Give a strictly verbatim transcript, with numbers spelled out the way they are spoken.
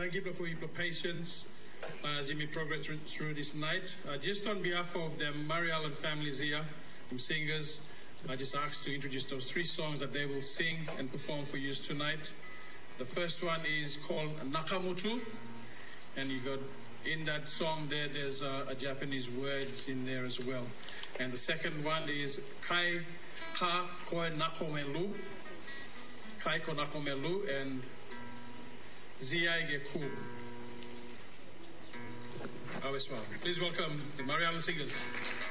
thank you for your patience uh, as you may progress through, through this night. Uh, just on behalf of the Mary Allen families here, the singers, I just asked to introduce those three songs that they will sing and perform for you tonight. The first one is called Nakamoto, and you got in that song there, there's uh, a Japanese words in there as well. And the second one is Kai Ka Koe Nakomelu, Kai Ko Nakomelu, and Ziai Geku. Please welcome the Mary Allen Singers.